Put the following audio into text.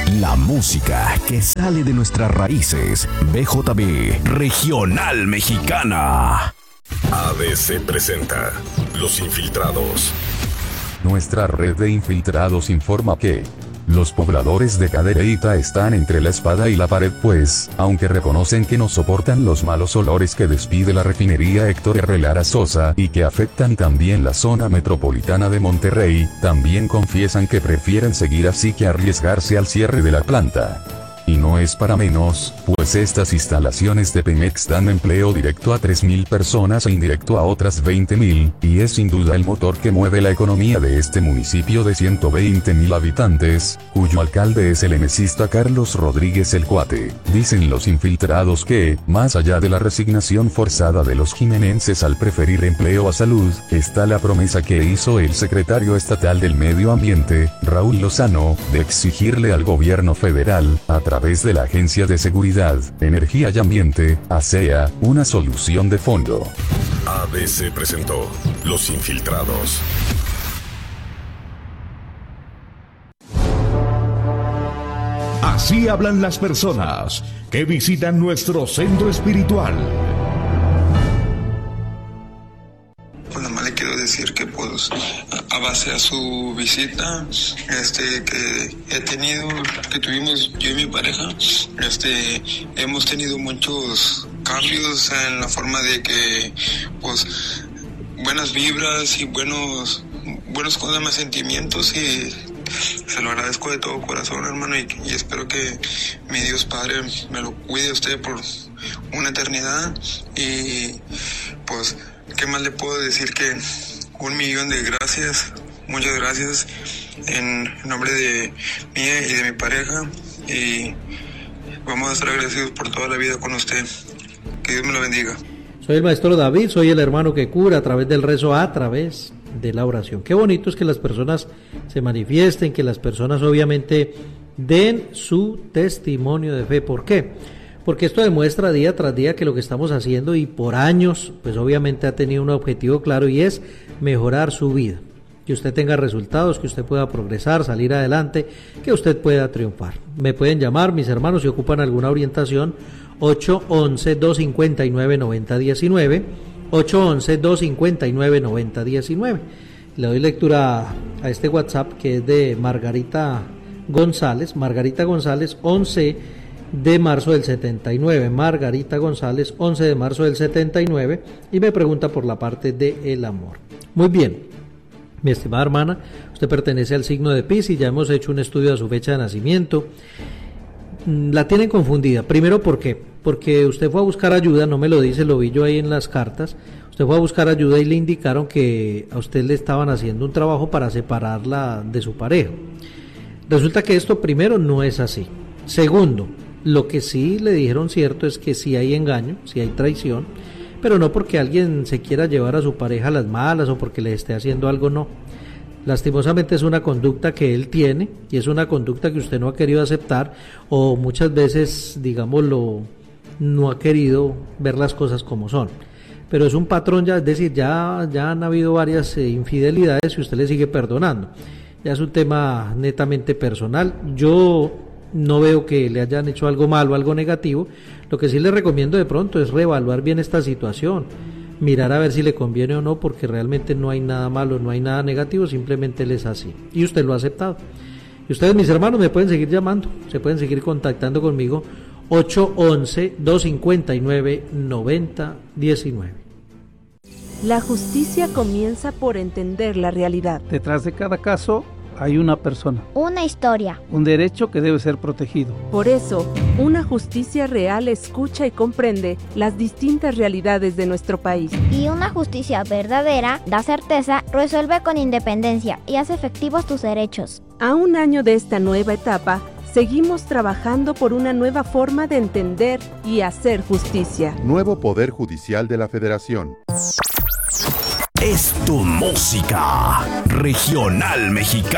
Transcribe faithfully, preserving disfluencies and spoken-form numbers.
La música que sale de nuestras raíces. B J B Regional Mexicana. A B C presenta Los Infiltrados. Nuestra red de infiltrados informa que los pobladores de Cadereyta están entre la espada y la pared, pues, aunque reconocen que no soportan los malos olores que despide la refinería Héctor R. Lara Sosa y que afectan también la zona metropolitana de Monterrey, también confiesan que prefieren seguir así que arriesgarse al cierre de la planta. Y no es para menos, pues estas instalaciones de Pemex dan empleo directo a tres mil personas e indirecto a otras veinte mil, y es sin duda el motor que mueve la economía de este municipio de ciento veinte mil habitantes, cuyo alcalde es el emesista Carlos Rodríguez el Cuate. Dicen los infiltrados que, más allá de la resignación forzada de los jimenenses al preferir empleo a salud, está la promesa que hizo el secretario estatal del Medio Ambiente, Raúl Lozano, de exigirle al gobierno federal, a través A través de la Agencia de Seguridad, Energía y Ambiente, ASEA, una solución de fondo. A B C presentó Los Infiltrados. Así hablan las personas que visitan nuestro centro espiritual. Quiero decir que pues a base a su visita este que he tenido, que tuvimos yo y mi pareja, este hemos tenido muchos cambios en la forma de que pues buenas vibras y buenos buenos más sentimientos, y se lo agradezco de todo corazón, hermano, y, y espero que mi Dios Padre me lo cuide a usted por una eternidad. Y pues ¿qué más le puedo decir? Que un millón de gracias, muchas gracias en nombre de mía y de mi pareja, y vamos a estar agradecidos por toda la vida con usted. Que Dios me lo bendiga. Soy el maestro David, soy el hermano que cura a través del rezo, a través de la oración. Qué bonito es que las personas se manifiesten, que las personas obviamente den su testimonio de fe. ¿Por qué? Porque esto demuestra día tras día que lo que estamos haciendo, y por años, pues obviamente ha tenido un objetivo claro, y es mejorar su vida. Que usted tenga resultados, que usted pueda progresar, salir adelante, que usted pueda triunfar. Me pueden llamar, mis hermanos, si ocupan alguna orientación, ocho once, dos cincuenta y nueve, noventa diecinueve, ocho once, dos cincuenta y nueve, noventa diecinueve. Le doy lectura a este WhatsApp que es de Margarita González, Margarita González, once de marzo del setenta y nueve, Margarita González, once de marzo del setenta y nueve, y me pregunta por la parte del amor. Muy bien, mi estimada hermana, usted pertenece al signo de Piscis, ya hemos hecho un estudio de su fecha de nacimiento. La tienen confundida. Primero, ¿por qué? Porque usted fue a buscar ayuda, no me lo dice, lo vi yo ahí en las cartas. Usted fue a buscar ayuda y le indicaron que a usted le estaban haciendo un trabajo para separarla de su pareja. Resulta que esto, primero, no es así. Segundo, lo que sí le dijeron cierto es que sí hay engaño, sí hay traición, pero no porque alguien se quiera llevar a su pareja a las malas o porque le esté haciendo algo, no. Lastimosamente es una conducta que él tiene, y es una conducta que usted no ha querido aceptar, o muchas veces, digámoslo, no ha querido ver las cosas como son. Pero es un patrón ya, es decir, ya, ya han habido varias eh, infidelidades y usted le sigue perdonando. Ya es un tema netamente personal. Yo no veo que le hayan hecho algo malo, algo negativo. Lo que sí le recomiendo de pronto es reevaluar bien esta situación, mirar a ver si le conviene o no, porque realmente no hay nada malo, no hay nada negativo, simplemente él es así y usted lo ha aceptado. Y ustedes, mis hermanos, me pueden seguir llamando, se pueden seguir contactando conmigo, ocho once, dos cincuenta y nueve, noventa diecinueve. La justicia comienza por entender la realidad. Detrás de cada caso hay una persona, una historia, un derecho que debe ser protegido. Por eso, una justicia real escucha y comprende las distintas realidades de nuestro país. Y una justicia verdadera da certeza, resuelve con independencia y hace efectivos tus derechos. A un año de esta nueva etapa, seguimos trabajando por una nueva forma de entender y hacer justicia. Nuevo Poder Judicial de la Federación. Es tu música regional mexicana.